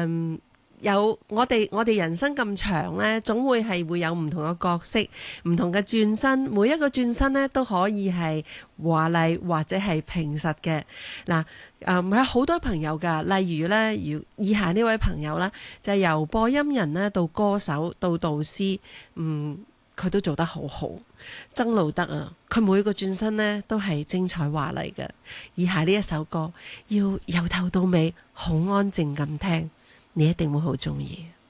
有我哋人生咁長呢，總會有唔同嘅角色，唔同嘅轉身，每一個轉身呢都可以係華麗或者係平實嘅。嗱，有好多朋友㗎，例如呢，以下呢位朋友啦，就係由播音人呢到歌手到導師，佢都做得好好。曾路德啊，佢每個轉身呢都係精彩華麗嘅。以下呢一首歌要由頭到尾好安靜咁聽，你一定會好鍾意。